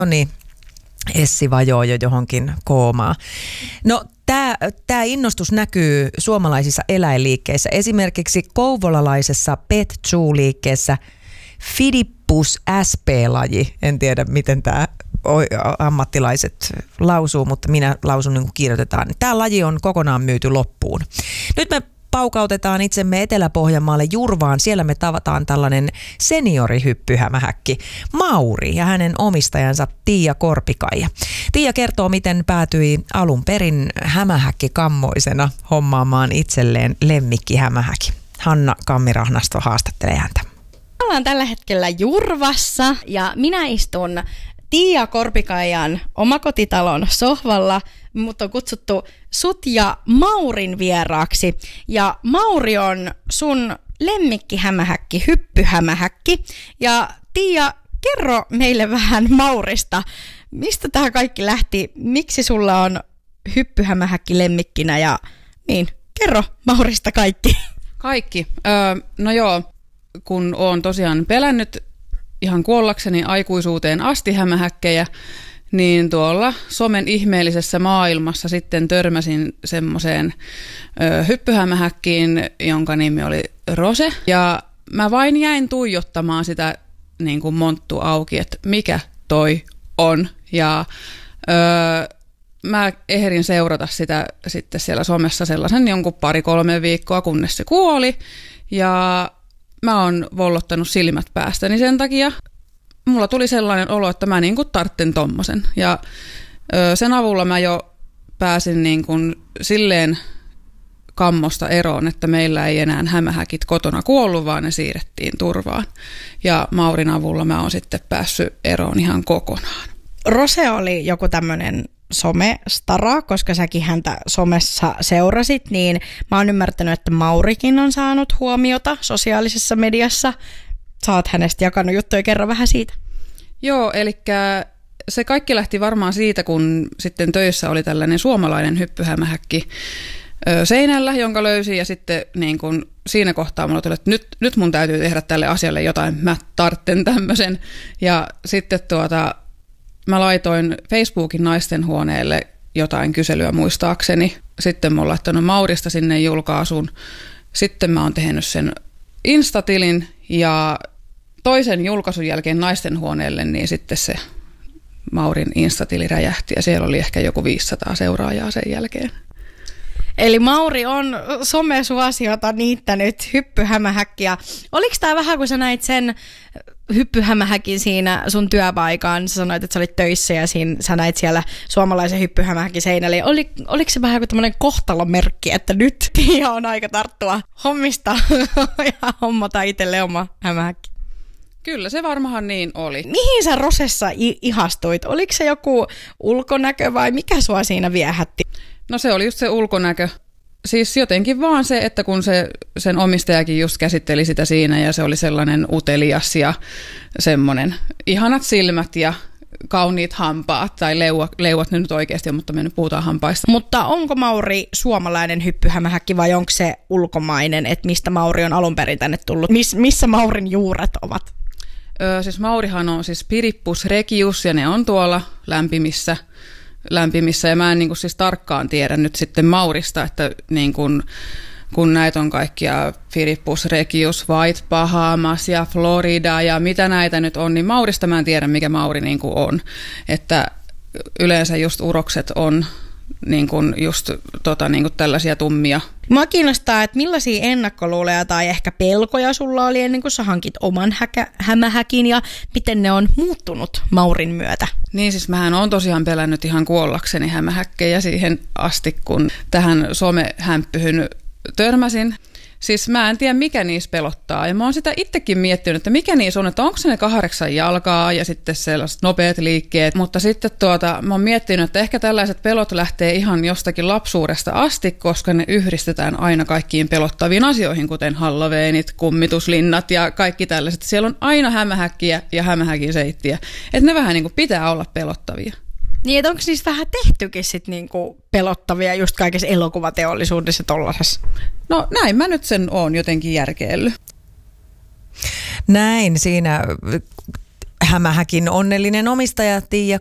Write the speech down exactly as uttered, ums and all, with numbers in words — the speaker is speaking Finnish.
No niin, Essi vajoo jo johonkin koomaan. No tämä, tämä innostus näkyy suomalaisissa eläinliikkeissä. Esimerkiksi kouvolalaisessa Pet Zoo-liikkeessä Phidippus S P-laji. En tiedä, miten tämä ammattilaiset lausuu, mutta minä lausun niin kuin kirjoitetaan. Tämä laji on kokonaan myyty loppuun. Nyt me paukautetaan itsemme Etelä-Pohjanmaalle Jurvaan. Siellä me tavataan tällainen seniorihyppyhämähäkki Mauri ja hänen omistajansa Tiia Korpikaija. Tiia kertoo, miten päätyi alun perin hämähäkkikammoisena hommaamaan itselleen lemmikkihämähäki. Hanna Kammirahnasto haastattelee häntä. Ollaan tällä hetkellä Jurvassa ja minä istun Tiia Korpikaijan omakotitalon sohvalla, mutta on kutsuttu sut ja Maurin vieraaksi. Ja Mauri on sun lemmikkihämähäkki, hyppyhämähäkki. Ja Tiia, kerro meille vähän Maurista. Mistä tämä kaikki lähti? Miksi sulla on hyppyhämähäkki lemmikkinä? Ja niin, kerro Maurista kaikki. Kaikki. Öö, no joo, kun oon tosiaan pelännyt ihan kuollakseni aikuisuuteen asti hämähäkkejä, niin tuolla somen ihmeellisessä maailmassa sitten törmäsin semmoiseen ö, hyppyhämähäkkiin, jonka nimi oli Rose. Ja mä vain jäin tuijottamaan sitä niin kuin monttu auki, että mikä toi on. Ja ö, mä ehdin seurata sitä sitten siellä somessa sellaisen jonkun pari-kolme viikkoa, kunnes se kuoli. Ja mä oon vollottanut silmät päästäni sen takia. Mulla tuli sellainen olo, että mä niin kuin tartten tommosen. Ja ö, sen avulla mä jo pääsin niin kuin silleen kammosta eroon, että meillä ei enää hämähäkit kotona kuollut, vaan ne siirrettiin turvaan. Ja Maurin avulla mä oon sitten päässyt eroon ihan kokonaan. Rose oli joku tämmöinen somestara, koska säkin häntä somessa seurasit, niin mä oon ymmärtänyt, että Maurikin on saanut huomiota sosiaalisessa mediassa. Sä oot hänestä jakanut juttuja, kerro vähän siitä. Joo, eli se kaikki lähti varmaan siitä, kun sitten töissä oli tällainen suomalainen hyppyhämähäkki seinällä, jonka löysin, ja sitten niin kun siinä kohtaa mulla tuli, että nyt, nyt mun täytyy tehdä tälle asialle jotain, mä tartten tämmöisen. Ja sitten tuota, mä laitoin Facebookin naistenhuoneelle jotain kyselyä muistaakseni. Sitten mä oon laittanut Maurista sinne julkaisuun. Sitten mä oon tehnyt sen Instatilin ja toisen julkaisun jälkeen naistenhuoneelle, niin sitten se Maurin Instatili räjähti ja siellä oli ehkä joku viisisataa seuraajaa sen jälkeen. Eli Mauri on somesuosiota niittänyt hyppyhämähäkkiä. Oliko tämä vähän, kun sä näit sen hyppyhämähäkin siinä sun työpaikaan, sä sanoit, että sä olit töissä ja siinä, sä näit siellä suomalaisen hyppyhämähäkin seinällä. Oli, oliko se vähän joku tämmöinen kohtalomerkki, että nyt Tiia on aika tarttua hommista ja hommata itselle oma hämähäkki? Kyllä, se varmaan niin oli. Mihin sä Rosessa i- ihastuit? Oliko se joku ulkonäkö vai mikä sua siinä viehätti? No se oli just se ulkonäkö. Siis jotenkin vaan se, että kun se, sen omistajakin just käsitteli sitä siinä ja se oli sellainen utelias ja semmoinen ihanat silmät ja kauniit hampaat tai leuat, leuat nyt oikeasti on, mutta me nyt puhutaan hampaista. Mutta onko Mauri suomalainen hyppyhämähäkki vai onko se ulkomainen, että mistä Mauri on alun perin tänne tullut? Mis, missä Maurin juuret ovat? Öö, siis Maurihan on siis Phidippus regius ja ne on tuolla lämpimissä lämpimissä ja mä en niin kuin siis tarkkaan tiedä nyt sitten Maurista, että niin kuin, kun näitä on kaikkia Phidippus regius, White Bahamas ja Florida ja mitä näitä nyt on, niin Maurista mä en tiedä, mikä Mauri niin kuin on. Että yleensä just urokset on niin kuin just tota, niin kuin tällaisia tummia. Mua kiinnostaa, että millaisia ennakkoluuleja tai ehkä pelkoja sulla oli ennen kuin sä hankit oman häkä, hämähäkin ja miten ne on muuttunut Maurin myötä? Niin siis mähän oon tosiaan pelännyt ihan kuollakseni hämähäkkejä siihen asti, kun tähän somehämppyhyn törmäsin. Siis mä en tiedä, mikä niissä pelottaa. Ja mä oon sitä itsekin miettinyt, että mikä niissä on, että onko se ne kahdeksan jalkaa ja sitten sellaiset nopeat liikkeet. Mutta sitten tuota, mä oon miettinyt, että ehkä tällaiset pelot lähtee ihan jostakin lapsuudesta asti, koska ne yhdistetään aina kaikkiin pelottaviin asioihin, kuten halloweenit, kummituslinnat ja kaikki tällaiset. Siellä on aina hämähäkkiä ja hämähäkin seittiä. Että ne vähän niin kuin pitää olla pelottavia. Niin, että onko niistä vähän tehtykin sit niinku pelottavia just kaikessa elokuvateollisuudessa tollasessa? No näin mä nyt sen oon jotenkin järkeillyt. Näin siinä hämähäkin onnellinen omistaja Tiia